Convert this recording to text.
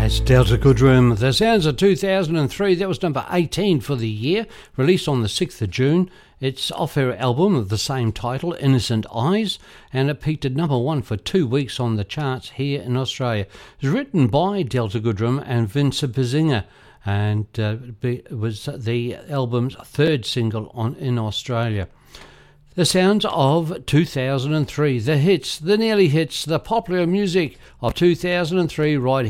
That's Delta Goodrem. The sounds of 2003. That was number 18 for the year, released on the 6th of June. It's off her album of the same title, Innocent Eyes, and it peaked at number 1 for 2 weeks on the charts here in Australia. It was written by Delta Goodrem and Vince Bizinger, and it was the album's third single in Australia. The sounds of 2003, the hits, the nearly hits, the popular music of 2003 right